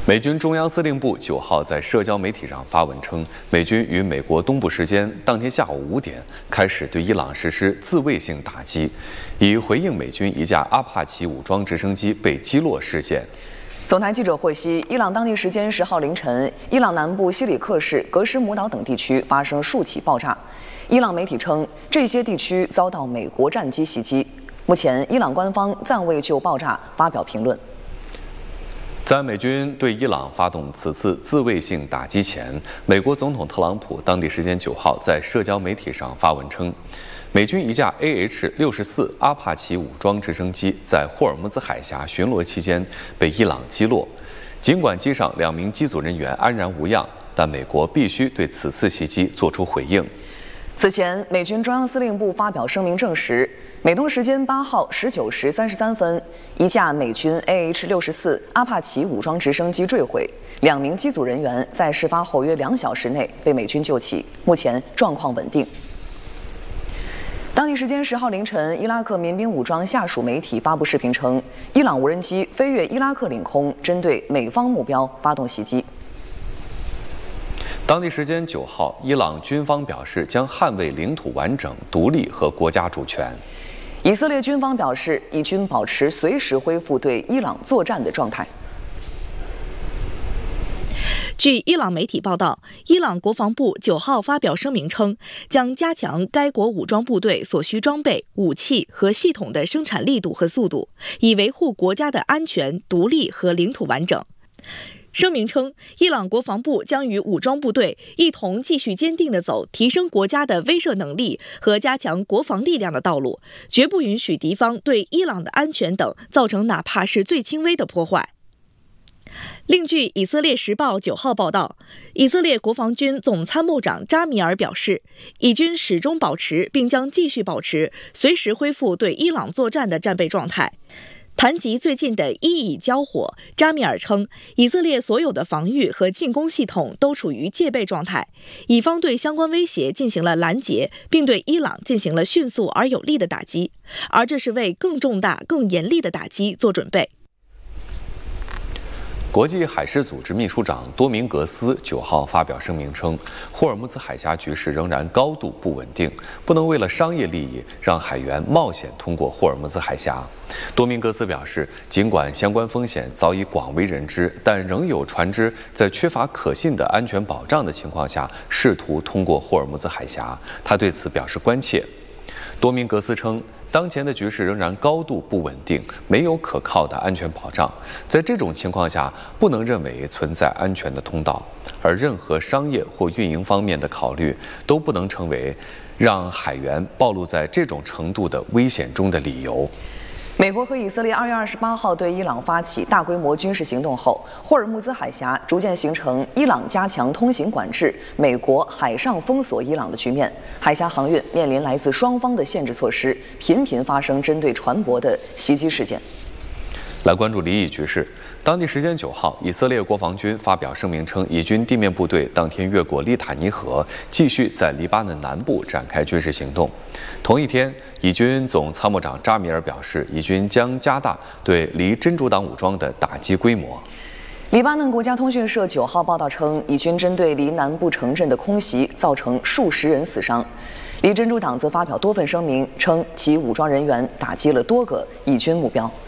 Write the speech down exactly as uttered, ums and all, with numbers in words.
美军中央司令部九号在社交媒体上发文称，美军于美国东部时间当天下午五点开始对伊朗实施自卫性打击，以回应美军一架阿帕奇武装直升机被击落事件。 总台记者获悉，伊朗当地时间十号凌晨，伊朗南部西里克市、格什姆岛等地区发生数起爆炸。伊朗媒体称，这些地区遭到美国战机袭击。目前，伊朗官方暂未就爆炸发表评论。 在美军对伊朗发动此次自卫性打击前，美国总统特朗普当地时间九号在社交媒体上发文称，美军一架 A H 六十四阿帕奇武装直升机在霍尔木兹海峡巡逻期间被伊朗击落。尽管机上两名机组人员安然无恙，但美国必须对此次袭击作出回应。 此前，美军中央司令部发表声明证实，美东时间八号十九时三十三分，一架美军 A H 六十四阿帕奇武装直升机坠毁，两名机组人员在事发后约两小时内被美军救起，目前状况稳定。当地时间十号凌晨，伊拉克民兵武装下属媒体发布视频称，伊朗无人机飞越伊拉克领空，针对美方目标发动袭击。 当地时间九号，伊朗军方表示将捍卫领土完整、独立和国家主权。 以色列军方表示，以军保持随时恢复对伊朗作战的状态。 据伊朗媒体报道，伊朗国防部九号发表声明称，将加强该国武装部队所需装备、武器和系统的生产力度和速度，以维护国家的安全、独立和领土完整。 声明称，伊朗国防部将与武装部队一同继续坚定地走提升国家的威慑能力和加强国防力量的道路，绝不允许敌方对伊朗的安全等造成哪怕是最轻微的破坏。另据以色列时报九号报道，以色列国防军总参谋长扎米尔表示，以军始终保持并将继续保持随时恢复对伊朗作战的战备状态。 谈及最近的伊以交火，扎米尔称，以色列所有的防御和进攻系统都处于戒备状态，以方对相关威胁进行了拦截，并对伊朗进行了迅速而有力的打击，而这是为更重大、更严厉的打击做准备。 国际海事组织秘书长多明格斯九号发表声明称，霍尔木兹海峡局势仍然高度不稳定，不能为了商业利益让海员冒险通过霍尔木兹海峡。多明格斯表示，尽管相关风险早已广为人知，但仍有船只在缺乏可信的安全保障的情况下试图通过霍尔木兹海峡，他对此表示关切。多明格斯称， 当前的局势仍然高度不稳定，没有可靠的安全保障。在这种情况下，不能认为存在安全的通道，而任何商业或运营方面的考虑都不能成为让海员暴露在这种程度的危险中的理由。 美国和以色列二月二十八号对伊朗发起大规模军事行动后，霍尔木兹海峡逐渐形成伊朗加强通行管制、美国海上封锁伊朗的局面，海峡航运面临来自双方的限制措施，频频发生针对船舶的袭击事件。 来关注离异局势。 当地时间九号，以色列国防军发表声明称，以军地面部队当天越过利塔尼河，继续在黎巴嫩南部展开军事行动。同一天，以军总参谋长扎米尔表示，以军将加大对离真主党武装的打击规模。 黎巴嫩国家通讯社九号报道称，以军针对离南部城镇的空袭造成数十人死伤。离真主党则发表多份声明，称其武装人员打击了多个以军目标。